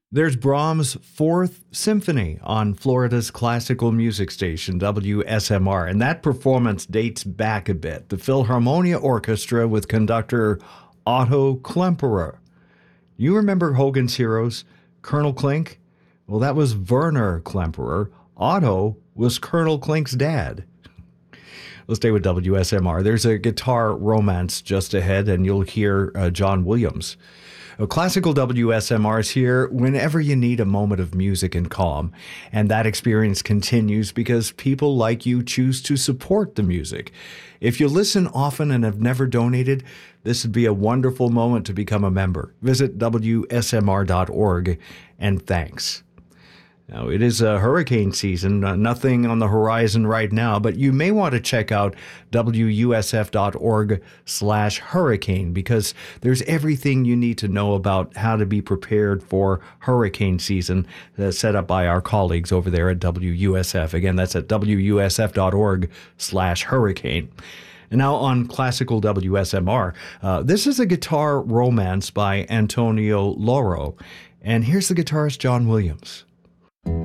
There's Brahms' Fourth Symphony on Florida's classical music station, WSMR, and that performance dates back a bit. The Philharmonia Orchestra with conductor Otto Klemperer. You remember Hogan's Heroes? Colonel Klink? Well, that was Werner Klemperer. Otto was Colonel Klink's dad. Let's stay with WSMR. There's a guitar romance just ahead, and you'll hear John Williams. Classical WSMR is here whenever you need a moment of music and calm. And that experience continues because people like you choose to support the music. If you listen often and have never donated, this would be a wonderful moment to become a member. Visit WSMR.org and thanks. Now, it is hurricane season, nothing on the horizon right now, but you may want to check out WUSF.org/hurricane because there's everything you need to know about how to be prepared for hurricane season set up by our colleagues over there at WUSF. Again, that's at WUSF.org/hurricane. And now on Classical WSMR, this is a guitar romance by Antonio Loro. And here's the guitarist John Williams.